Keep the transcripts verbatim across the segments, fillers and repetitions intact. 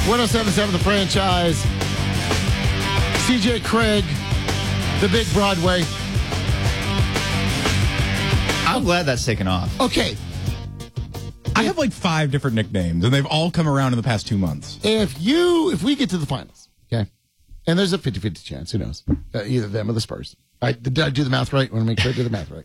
one oh seven point seven The Franchise. C J Craig, the Big Broadway. I'm glad that's taken off. Okay. I have like five different nicknames, and they've all come around in the past two months. If you, if we get to the finals, okay, and there's a fifty-fifty chance, who knows, uh, either them or the Spurs. All right, did I do the math right? I want to make sure I did the math right.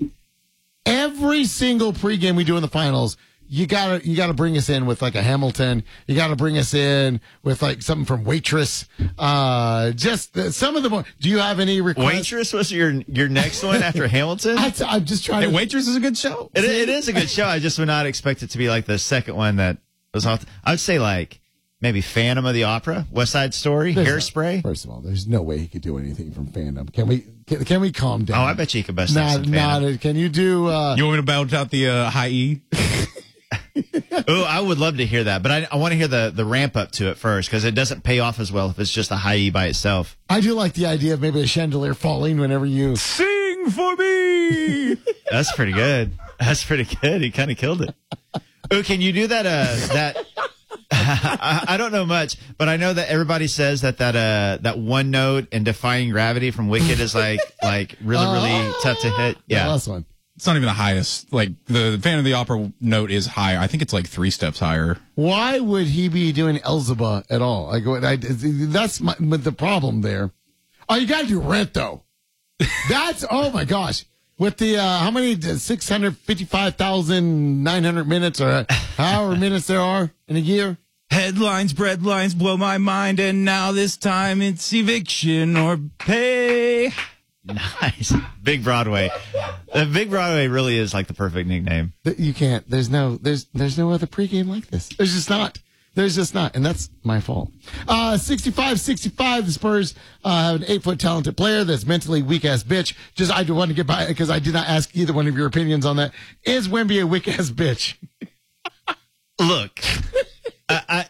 Every single pregame we do in the finals, you gotta you gotta bring us in with like a Hamilton. You gotta bring us in with like something from Waitress. Uh, just uh, some of the more. Do you have any requests? Waitress was your your next one after Hamilton? I, I'm just trying Hey, to. Waitress is a good show. It, it is a good show. I just would not expect it to be like the second one that was off. I would say like maybe Phantom of the Opera, West Side Story, There's Hairspray. No, first of all, there's no way he could do anything from fandom. Can we? Can, can we calm down? Oh, I bet you he could best Not, some not. Phantom. Can you do? Uh, You want me to belt out the uh, high E? Oh, I would love to hear that, but I, I want to hear the, the ramp up to it first because it doesn't pay off as well if it's just a high E by itself. I do like the idea of maybe a chandelier falling whenever you Sing for me. That's pretty good. That's pretty good. He kind of killed it. Oh, can you do that? Uh, that I, I don't know much, but I know that everybody says that that uh, that one note in Defying Gravity from Wicked is like like really really tough to hit. The Yeah, last one. It's not even the highest. Like, the Phantom of the Opera note is higher. I think it's like three steps higher. Why would he be doing Elzeba at all? Like, what I, that's my, but the problem there. Oh, you got to do Rent though. That's oh my gosh. With the uh, how many six hundred fifty-five thousand nine hundred minutes or however minutes there are in a year. Headlines, breadlines blow my mind, and now this time it's eviction or pay. nice. Big Broadway. Uh, Big Broadway really is like the perfect nickname. You can't. There's no. There's there's no other pregame like this. There's just not. There's just not, and that's my fault. Uh, sixty-five sixty-five, the Spurs uh, have an eight-foot talented player that's mentally weak-ass bitch. Just, I do want to get by, because I did not ask either one of your opinions on that. Is Wemby a weak-ass bitch? Look, I, I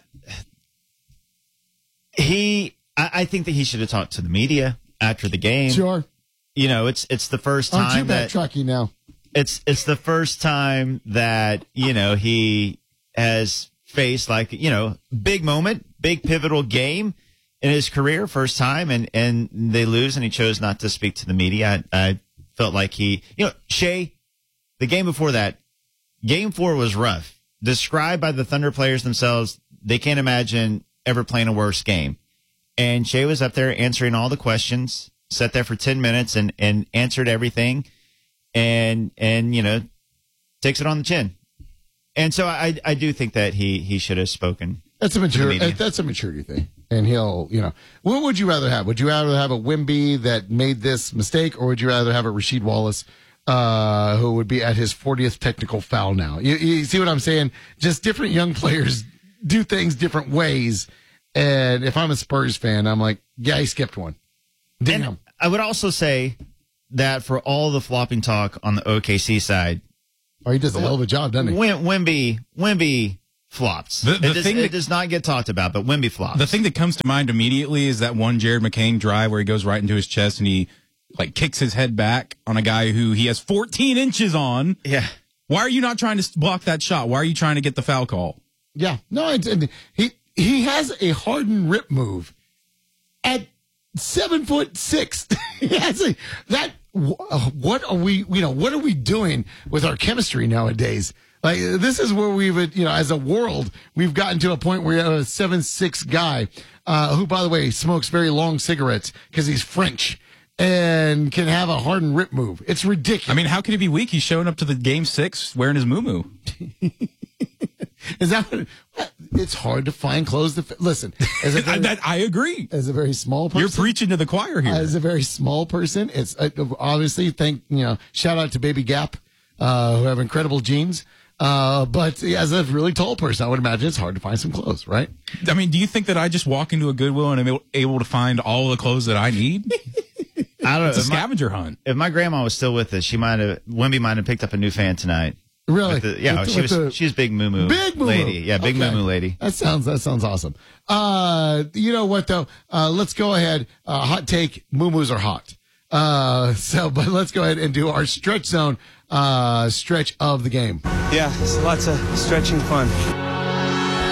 he, I, I think that he should have talked to the media after the game. Sure. You know, it's it's the first Aren't you time that backtracking now? it's it's the first time that you know he has faced like you know big moment, big pivotal game in his career, first time, and and they lose, and he chose not to speak to the media. I, I felt like he, you know, Shea, the game before that, game four was rough. Described by the Thunder players themselves, they can't imagine ever playing a worse game. And Shea was up there answering all the questions, sat there for ten minutes and, and answered everything, and and you know takes it on the chin. And so I I do think that he he should have spoken. That's a maturity. That's a maturity thing. And he'll, you know, what would you rather have? Would you rather have a Wemby that made this mistake, or would you rather have a Rasheed Wallace uh, who would be at his fortieth technical foul now? You, you see what I'm saying? Just different young players do things different ways. And if I'm a Spurs fan, I'm like, yeah, he skipped one. Damn. And I would also say that for all the flopping talk on the O K C side, oh, he does a hell of a job, doesn't he? Wim, Wemby, Wemby flops. The- the it, does, thing it that- does not get talked about, but Wemby flops. The thing that comes to mind immediately is that one Jared McCain drive where he goes right into his chest and he like kicks his head back on a guy who he has fourteen inches on. Yeah. Why are you not trying to block that shot? Why are you trying to get the foul call? Yeah. No, it's, and he he has a hardened rip move at seven foot six. He has a, that. What are we? You know, what are we doing with our chemistry nowadays? Like, this is where we've, you know, as a world, we've gotten to a point where you have a seven six guy uh, who, by the way, smokes very long cigarettes because he's French and can have a hardened rip move. It's ridiculous. I mean, how could he be weak? He's showing up to the game six wearing his moo-moo. Is that what, it's hard to find clothes to fit. Listen, as a very, that, I agree. as a very small person, You're preaching to the choir here. as a very small person, it's uh, obviously thank you know shout out to Baby Gap, uh, who have incredible jeans. Uh, but as a really tall person, I would imagine it's hard to find some clothes, right? I mean, do you think that I just walk into a Goodwill and am able, able to find all the clothes that I need? I don't know. It's a If my, scavenger hunt. if my grandma was still with us, she might have, Wemby might have picked up a new fan tonight. Really? With the, yeah, With- she with was, the- she was big moo-moo Big moo lady. Yeah, big Okay. moo-moo lady. That sounds that sounds awesome. Uh, you know what though? Uh, let's go ahead. Uh, hot take: moo-moos are hot. Uh, so, but let's go ahead and do our stretch zone uh, stretch of the game. Yeah, it's lots of stretching fun.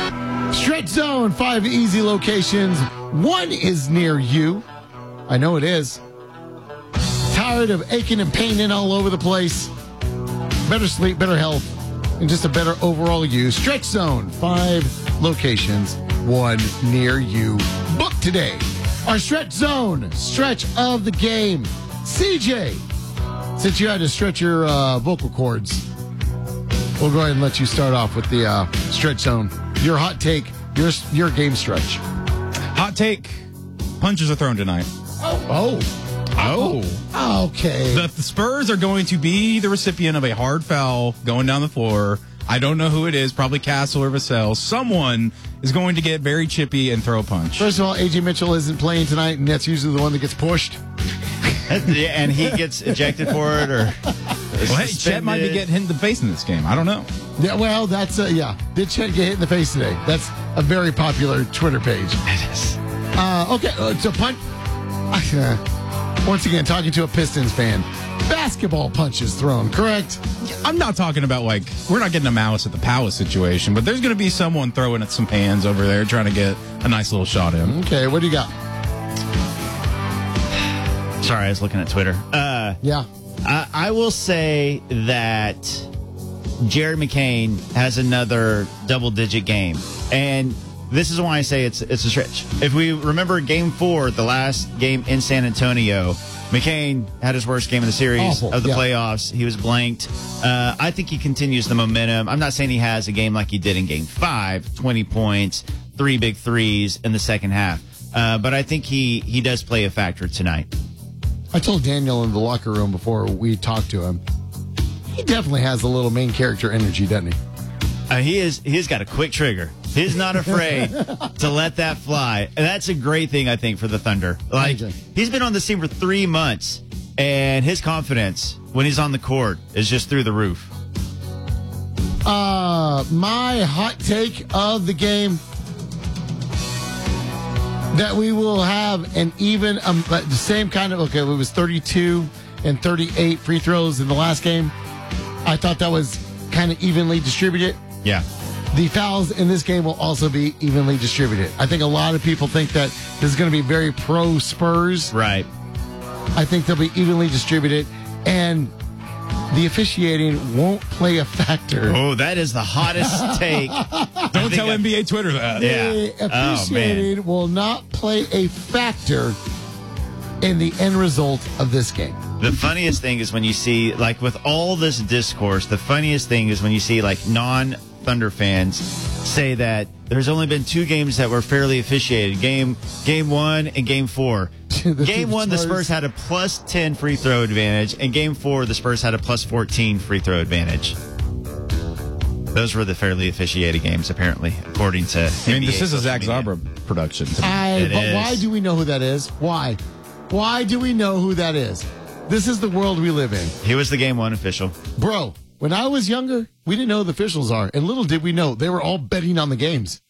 Stretch Zone, five easy locations. One is near you. I know it is. Tired of aching and paining all over the place? Better sleep, better health, and just a better overall you. Stretch Zone, five locations, one near you. Book today. Our Stretch Zone, stretch of the game. C J, since you had to stretch your uh, vocal cords, we'll go ahead and let you start off with the uh, Stretch Zone. Your hot take, your your game stretch. Hot take. Punches are thrown tonight. Oh. Oh. Okay. The, the Spurs are going to be the recipient of a hard foul going down the floor. I don't know who it is. Probably Castle or Vassell. Someone is going to get very chippy and throw a punch. First of all, A J Mitchell isn't playing tonight, and that's usually the one that gets pushed. And he gets ejected for it, or well, hey, Chet might be getting hit in the face in this game. I don't know. Yeah, well, that's uh, yeah. Did Chet get hit in the face today? That's a very popular Twitter page. It is. Uh, okay, uh, so punch. Uh, once again, talking to a Pistons fan. Basketball punches thrown, correct? I'm not talking about, like, we're not getting a Malice at the Palace situation, but there's going to be someone throwing at some pans over there trying to get a nice little shot in. Okay, what do you got? Sorry, I was looking at Twitter. Uh, Yeah. I, I will say that Jared McCain has another double-digit game, and this is why I say it's it's a stretch. If we remember Game Four, the last game in San Antonio, McCain had his worst game of the series Awful, of the yeah. playoffs. He was blanked. Uh, I think he continues the momentum. I'm not saying he has a game like he did in Game Five, twenty points, three big threes in the second half, uh, but I think he he does play a factor tonight. I told Daniel in the locker room before we talked to him, he definitely has a little main character energy, doesn't he? Uh, he is. He's got a quick trigger. He's not afraid to let that fly, and that's a great thing I think for the Thunder. Like, he's been on the scene for three months, and his confidence when he's on the court is just through the roof. Uh, my hot take of the game, that we will have an even, um, the same kind of, okay, it was thirty-two and thirty-eight free throws in the last game. I thought that was kind of evenly distributed. Yeah. The fouls in this game will also be evenly distributed. I think a lot of people think that this is going to be very pro Spurs. Right. I think they'll be evenly distributed, and the officiating won't play a factor. Oh, that is the hottest take. Don't tell I, N B A Twitter that. Yeah. The officiating oh, will not play a factor in the end result of this game. The funniest thing is when you see, like, with all this discourse, the funniest thing is when you see, like, non-Thunder fans say that there's only been two games that were fairly officiated. Game game one and game four. Game one, the Spurs had a plus ten free throw advantage, and game four, the Spurs had a plus fourteen free throw advantage. Those were the fairly officiated games, apparently, according to I mean, this is a Zach Zabra production. I, It but is. why do we know who that is? Why? Why do we know who that is? This is the world we live in. He was the game one official. Bro, when I was younger, we didn't know who the officials are. And little did we know, they were all betting on the games.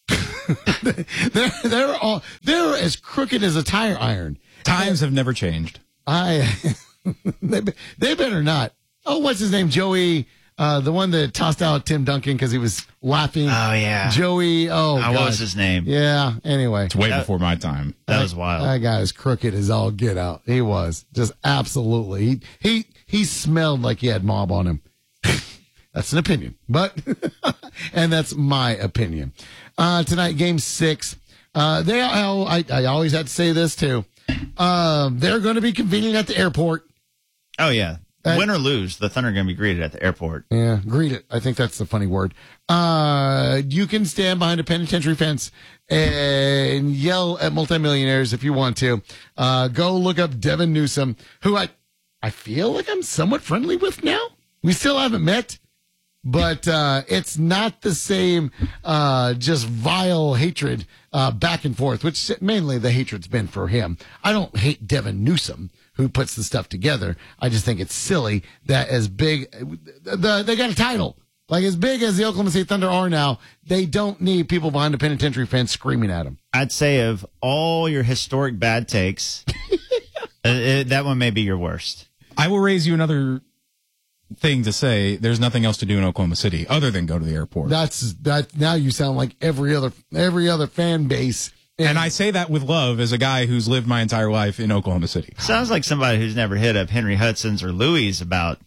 they're, they're all, they're as crooked as a tire iron. Times have never changed. I, they, they better not. Oh, what's his name? Joey, uh, the one that tossed out Tim Duncan because he was laughing. Oh, yeah. Joey, oh, How God. was his name? Yeah, anyway. It's way That- before my time. That was wild. That guy was crooked as all get out. He was just absolutely. He he he smelled like he had mob on him. That's an opinion, but and that's my opinion. Uh, tonight, game six. Uh, they oh, I I always had to say this too. Um, they're going to be convening at the airport. Oh, yeah. Uh, Win or lose, the Thunder are going to be greeted at the airport. Yeah, greet it. I think that's the funny word. Uh, you can stand behind a penitentiary fence and yell at multimillionaires if you want to. Uh, go look up Devin Newsom, who I, I feel like I'm somewhat friendly with now. We still haven't met, but uh, it's not the same uh, just vile hatred uh, back and forth, which mainly the hatred's been for him. I don't hate Devin Newsom, who puts the stuff together. I just think it's silly that as big, the, they got a title. Like as big as the Oklahoma City Thunder are now, they don't need people behind the penitentiary fence screaming at them. I'd say of all your historic bad takes, uh, uh, that one may be your worst. I will raise you another thing to say. There's nothing else to do in Oklahoma City other than go to the airport. That's that. Now you sound like every other every other fan base. And I say that with love as a guy who's lived my entire life in Oklahoma City. Sounds like somebody who's never hit up Henry Hudson's or Louis about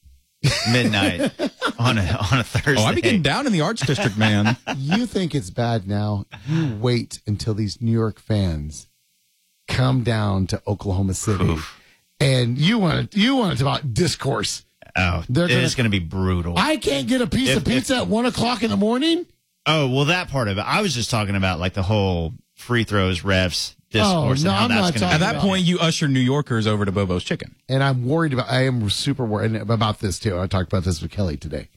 midnight on a on a Thursday. Oh, I be getting down in the Arts District, man. You think it's bad now? You wait until these New York fans come down to Oklahoma City, Oof. and you want to you want to talk about discourse. Oh, They're it is going to be brutal. I can't get a piece if, of pizza if, at one o'clock in the morning. Oh, well, that part of it. I was just talking about like the whole free throws, refs, discourse. Oh, no, and how I'm that's not gonna talking At that about point, you usher New Yorkers over to Bobo's Chicken. And I'm worried about, I am super worried about this too. I talked about this with Kelly today.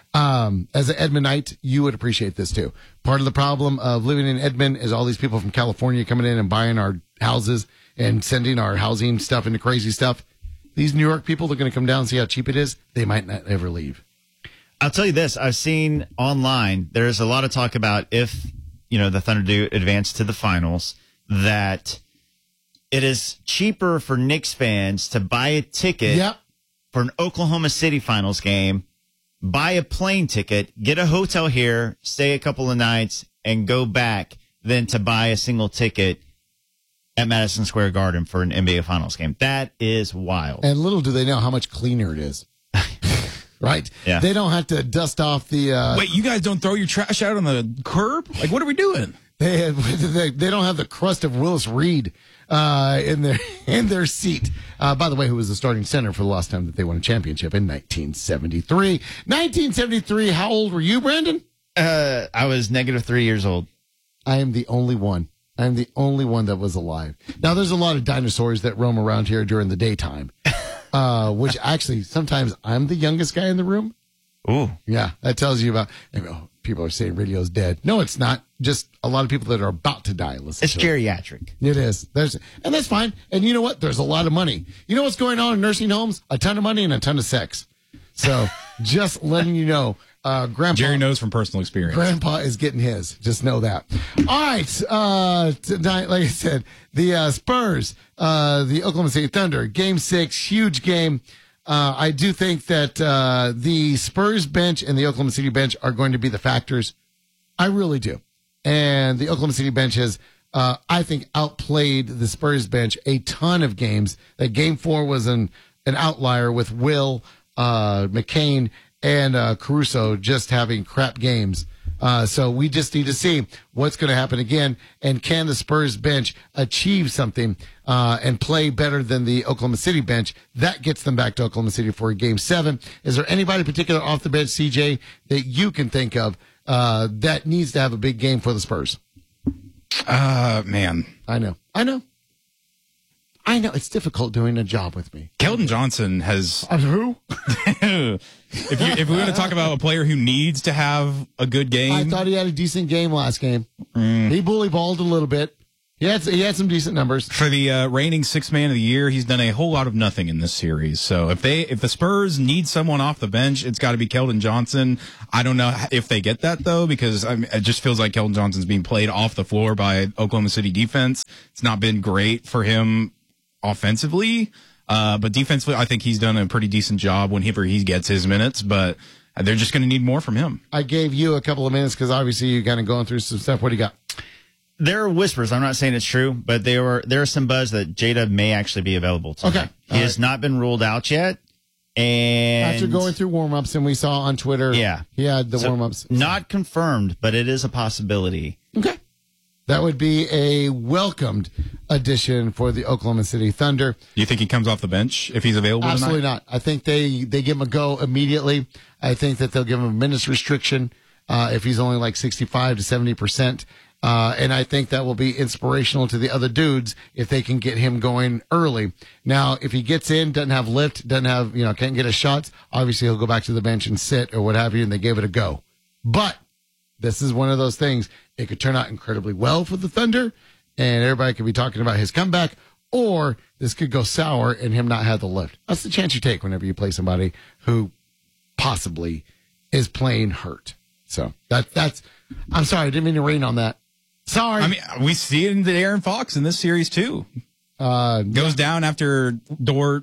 Um, as an Edmondite, you would appreciate this too. Part of the problem of living in Edmond is all these people from California coming in and buying our houses and sending our housing stuff into crazy stuff. These New York people, they're going to come down and see how cheap it is. They might not ever leave. I'll tell you this. I've seen online, there's a lot of talk about if, you know, the Thunder do advance to the finals, that it is cheaper for Knicks fans to buy a ticket yep. for an Oklahoma City finals game, buy a plane ticket, get a hotel here, stay a couple of nights, and go back than to buy a single ticket at Madison Square Garden for an N B A finals game. That is wild. And little do they know how much cleaner it is. Right? Yeah. They don't have to dust off the... Uh, Wait, you guys don't throw your trash out on the curb? Like, what are we doing? They have, they, they don't have the crust of Willis Reed uh, in their in their seat. Uh, by the way, who was the starting center for the last time that they won a championship in nineteen seventy-three. nineteen seventy-three, how old were you, Brandon? Uh, I was negative three years old. I am the only one. I am the only one that was alive. Now, there's a lot of dinosaurs that roam around here during the daytime, uh, which actually sometimes I'm the youngest guy in the room. Ooh. Yeah, that tells you about, oh, people are saying radio's dead. No, it's not. Just a lot of people that are about to die. Listen it's to geriatric. It. it is. There's, and that's fine. And you know what? There's a lot of money. You know what's going on in nursing homes? A ton of money and a ton of sex. So just letting you know, uh, Grandpa. Jerry knows from personal experience. Grandpa is getting his. Just know that. All right. Uh, tonight, like I said, the uh, Spurs, uh, the Oklahoma City Thunder, game six, huge game. Uh, I do think that uh, the Spurs bench and the Oklahoma City bench are going to be the factors. I really do. And the Oklahoma City bench has, uh, I think, outplayed the Spurs bench a ton of games. That game four was an, an outlier with Will, uh, McCain, and uh, Caruso just having crap games. Uh, so we just need to see what's going to happen again. And can the Spurs bench achieve something uh, and play better than the Oklahoma City bench? That gets them back to Oklahoma City for a game seven. Is there anybody particular off the bench, C J, that you can think of uh, that needs to have a big game for the Spurs? Uh, man. I know. I know. I know. It's difficult doing a job with me. Keldon Johnson has... Uh, who? If you if we want to talk about a player who needs to have a good game, I thought he had a decent game last game. Mm. He bully balled a little bit. He had he had some decent numbers for the uh, reigning sixth man of the year. He's done a whole lot of nothing in this series. So if they if the Spurs need someone off the bench, it's got to be Keldon Johnson. I don't know if they get that though, because I mean, it just feels like Keldon Johnson's being played off the floor by Oklahoma City defense. It's not been great for him offensively. Uh, but defensively, I think he's done a pretty decent job whenever he gets his minutes, but they're just going to need more from him. I gave you a couple of minutes because obviously you're kind of going through some stuff. What do you got? There are whispers. I'm not saying it's true, but there were there are some buzz that J-Dub may actually be available tonight. Okay. He has not been ruled out yet. And after going through warm-ups, and we saw on Twitter, yeah, he had the so warm-ups. Not confirmed, but it is a possibility. Okay. That would be a welcomed addition for the Oklahoma City Thunder. Do you think he comes off the bench if he's available Absolutely tonight? not. I think they, they give him a go immediately. I think that they'll give him a minutes restriction uh, if he's only like sixty-five to seventy percent. Uh, and I think that will be inspirational to the other dudes if they can get him going early. Now, if he gets in, doesn't have lift, doesn't have, you know, can't get his shots, obviously he'll go back to the bench and sit or what have you, and they gave it a go. But this is one of those things. It could turn out incredibly well for the Thunder, and everybody could be talking about his comeback, or this could go sour and him not have the lift. That's the chance you take whenever you play somebody who possibly is playing hurt. So that that's. I'm sorry, I didn't mean to rain on that. Sorry. I mean, we see it in the Aaron Fox in this series too. Uh, Goes down after Dort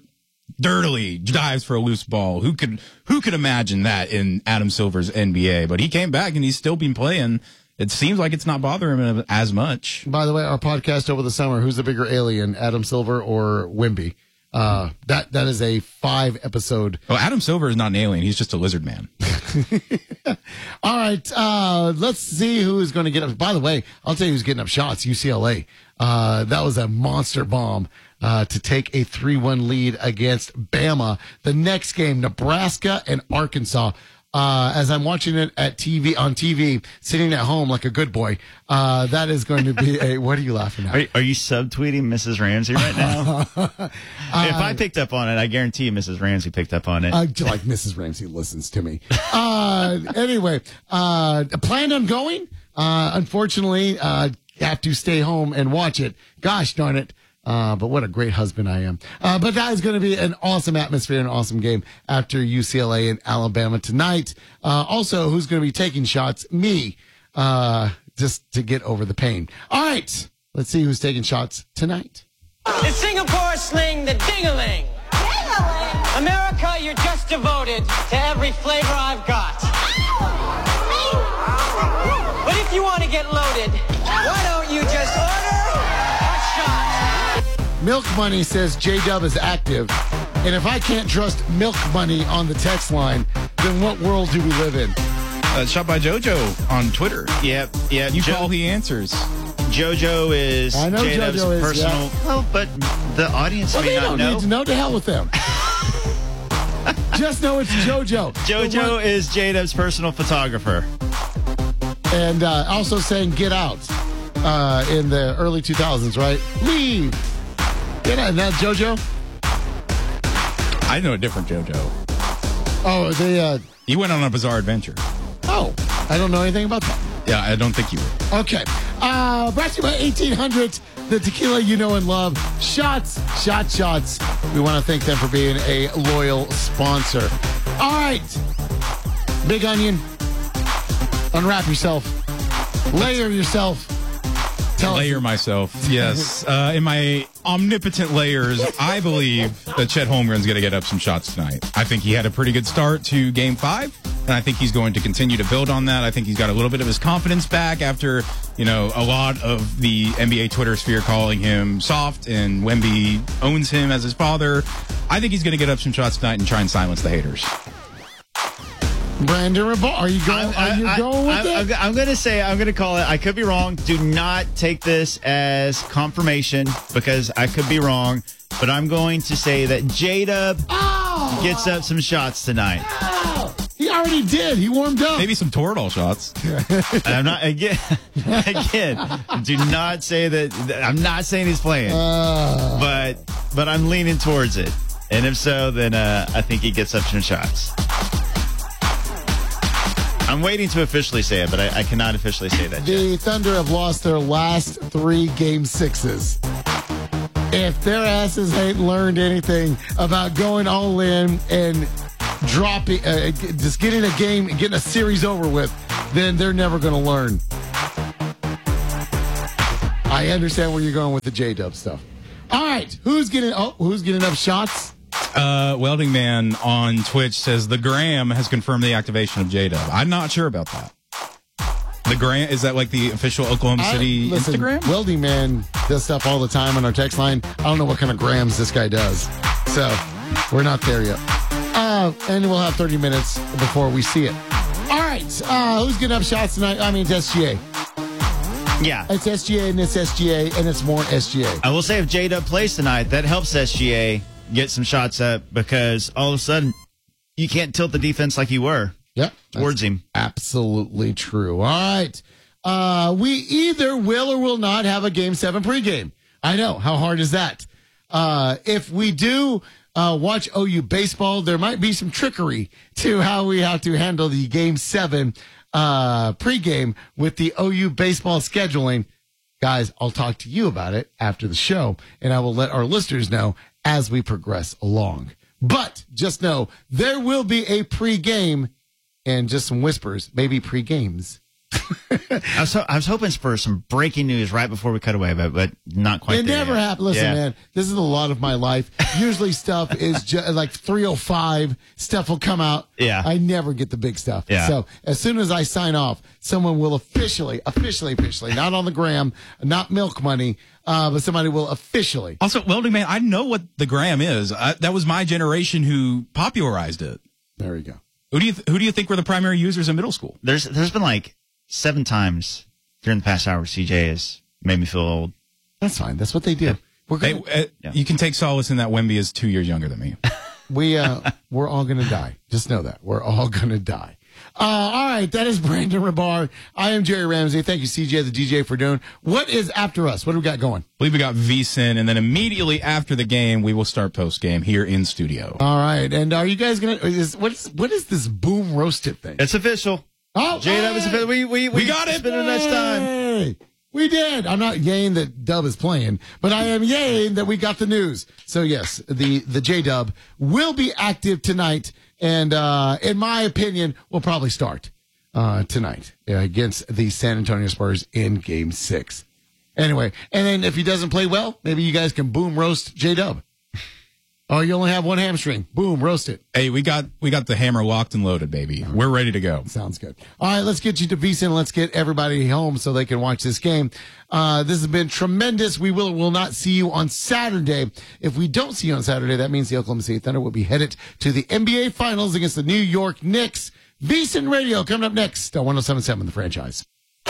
dirtily dives for a loose ball. Who could who could imagine that in Adam Silver's N B A? But he came back and he's still been playing. It seems like it's not bothering him as much. By the way, our podcast over the summer, who's the bigger alien, Adam Silver or Wemby? Uh, that that is a five episode. Oh, Adam Silver is not an alien. He's just a lizard man. All right. Uh, let's see who is going to get up. By the way, I'll tell you who's getting up shots. U C L A. Uh, that was a monster bomb, uh, to take a three one lead against Bama. The next game, Nebraska and Arkansas. Uh, as I'm watching it at T V, on T V, sitting at home like a good boy, uh, that is going to be a, what are you laughing at? Are, are you subtweeting Missus Ramsey right now? if I picked up on it, I guarantee you Missus Ramsey picked up on it. Uh, like Missus Ramsey listens to me. Uh, anyway, uh, planned on going. Uh, unfortunately, uh, have to stay home and watch it. Gosh darn it. Uh, but what a great husband I am. Uh, but that is going to be an awesome atmosphere, an awesome game after U C L A and Alabama tonight. Uh, also, who's going to be taking shots? Me. Uh, just to get over the pain. All right. Let's see who's taking shots tonight. In Singapore, sling the ding-a-ling. Ding-a-ling. America, you're just devoted to every flavor I've got. But if you want to get loaded, why don't you just order a shot? Milk Money says J-Dub is active. And if I can't trust Milk Money on the text line, then what world do we live in? Uh, shot by JoJo on Twitter. Yep, yep. You Jo- call, he answers. JoJo is I know J-Dub's JoJo is, personal. yeah. Well, but the audience Well, may they not don't know. need to know. To hell with them. Just know it's JoJo. JoJo one, is J-Dub's personal photographer. and uh, also saying "Get Out" uh, in the early two thousands, right? Leave. Get out. Now JoJo. I know a different JoJo. Oh, they. Uh, He went on a bizarre adventure. oh, I don't know anything about that. Yeah, I don't think you would. Okay. Uh, brought to you by eighteen hundred, the tequila you know and love. Shots, shot, shots. We want to thank them for being a loyal sponsor. All right. Big Onion. Unwrap yourself. Layer yourself. Tell Layer us. myself. Yes. Uh, in my omnipotent layers, I believe that Chet Holmgren's going to get up some shots tonight. I think he had a pretty good start to game five, and I think he's going to continue to build on that. I think he's got a little bit of his confidence back after, you know, a lot of the N B A Twitter sphere calling him soft, and Wemby owns him as his father. I think he's going to get up some shots tonight and try and silence the haters. Brandon Rebo- are you going? Are you I- going with I'm, it? I'm, I'm going to say, I'm going to call it. I could be wrong. Do not take this as confirmation because I could be wrong. But I'm going to say that J-Dub oh, gets up some shots tonight. oh, he already did. He warmed up. Maybe some Toradol shots. And I'm not again. Again, do not say that. I'm not saying he's playing, Uh, but but I'm leaning towards it. And if so, then uh, I think he gets up some shots. I'm waiting to officially say it, but I, I cannot officially say that yet. the Thunder have lost their last three game sixes. If their asses ain't learned anything about going all in and dropping, uh, just getting a game, getting a series over with, then they're never going to learn. I understand where you're going with the J-Dub stuff. All right, who's getting? Oh, who's getting up shots? Uh, Welding Man on Twitch says the Gram has confirmed the activation of J-Dub. I'm not sure about that. The Gram, is that like the official Oklahoma City I, listen, Instagram? Welding Man does stuff all the time on our text line. I don't know what kind of grams this guy does. So we're not there yet. Uh, and we'll have thirty minutes before we see it. All right. Uh, who's getting up shots tonight? I mean, it's S G A. Yeah. It's S G A and it's S G A and it's more S G A. I will say if J-Dub plays tonight, that helps S G A get some shots up because all of a sudden you can't tilt the defense like you were Yep. towards him. Absolutely true. All right. Uh, we either will or will not have a game seven pregame. I know. How hard is that? Uh, if we do uh, watch O U baseball, there might be some trickery to how we have to handle the game seven uh, pregame with the O U baseball scheduling. Guys, I'll talk to you about it after the show, and I will let our listeners know as we progress along. But just know there will be a pregame and just some whispers, maybe pre-games I was, ho- I was hoping for some breaking news right before we cut away, but but not quite. It there never yet. happened. Listen, Yeah. man, this is a lot of my life. Usually stuff is ju- like three oh five. Stuff will come out. Yeah. I never get the big stuff. Yeah. So as soon as I sign off, someone will officially, officially, officially, not on the gram, not milk money, uh, but somebody will officially. Also, Welding Man, I know what the gram is. I, that was my generation who popularized it. There you go. Who do you th- who do you think were the primary users in middle school? There's there's been like seven times during the past hour C J has made me feel old. That's fine. That's what they do. We're Hey, gonna, uh, Yeah. You can take solace in that Wemby is two years younger than me. we uh, we're all gonna die. Just know that we're all gonna die. Uh, all right, that is Brandon Rabar. I am Jerry Ramsey. Thank you, C J the D J, for doing. What is after us? What do we got going? I believe we got VSiN, and then immediately after the game, we will start post game here in studio. All right, and are you guys gonna? Is, what is what is this boom roasted thing? It's official. Oh, J Dub is official. We we we, We got it. Spend the next time. Hey, we did. I'm not yaying that Dub is playing, but I am yaying that we got the news. So yes, the the J Dub will be active tonight, and uh, in my opinion, will probably start uh, tonight uh, against the San Antonio Spurs in Game Six. Anyway, and then if he doesn't play well, maybe you guys can boom roast J Dub. Oh, you only have one hamstring. Boom, roast it. Hey, we got we got the hammer locked and loaded, baby. We're ready to go. Sounds good. All right, let's get you to VSiN. Let's get everybody home so they can watch this game. Uh, this has been tremendous. We will will not see you on Saturday. If we don't see you on Saturday, that means the Oklahoma City Thunder will be headed to the N B A Finals against the New York Knicks. VSiN Radio coming up next on one oh seven point seven The Franchise.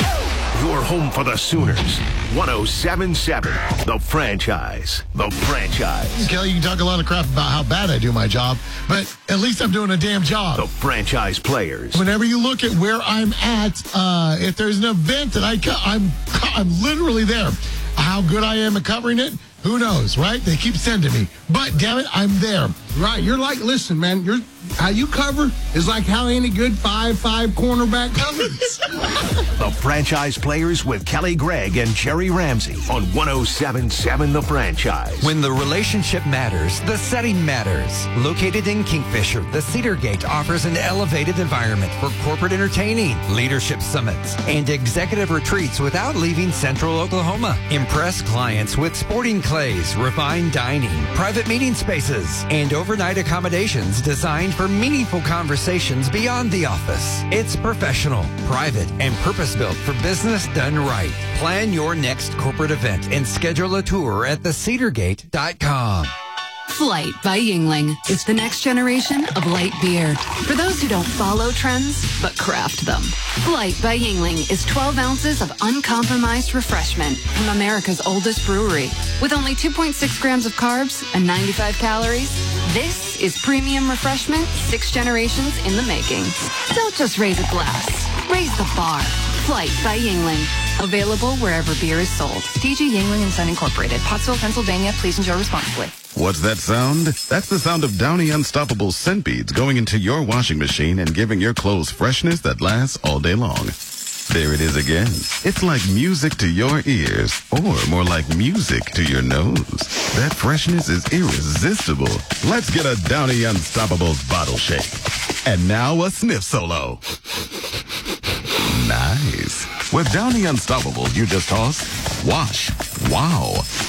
Your home for the Sooners. one oh seven point seven The Franchise. The Franchise. Kelly, you can talk a lot of crap about how bad I do my job, but at least I'm doing a damn job. The franchise players. Whenever you look at where I'm at, uh, if there's an event that I co- I'm I'm literally there. How good I am at covering it, who knows, right? They keep sending me, but damn it, I'm there. Right, you're like, listen, man, you're how you cover is like how any good five five cornerback covers. The franchise players with Kelly Gregg and Jerry Ramsey on one oh seven point seven The Franchise. When the relationship matters, the setting matters. Located in Kingfisher, the Cedar Gate offers an elevated environment for corporate entertaining, leadership summits, and executive retreats without leaving Central Oklahoma. Impress clients with sporting clays, refined dining, private meeting spaces, and overnight accommodations designed for meaningful conversations beyond the office. It's professional, private, and purpose-built for business done right. Plan your next corporate event and schedule a tour at the cedar gate dot com. Flight by Yingling is the next generation of light beer. For those who don't follow trends, but craft them. Flight by Yingling is twelve ounces of uncompromised refreshment from America's oldest brewery. With only two point six grams of carbs and ninety-five calories, this is premium refreshment six generations in the making. Don't just raise a glass. Raise the bar. Flight by Yingling. Available wherever beer is sold. D G Yingling and Son Incorporated. Pottsville, Pennsylvania. Please enjoy responsibly. What's that sound? That's the sound of Downy Unstoppable scent beads going into your washing machine and giving your clothes freshness that lasts all day long. There it is again. It's like music to your ears, or more like music to your nose. That freshness is irresistible. Let's get a Downy Unstoppable bottle shake. And now a sniff solo. Nice. With Downy Unstoppable, you just toss, wash, wow.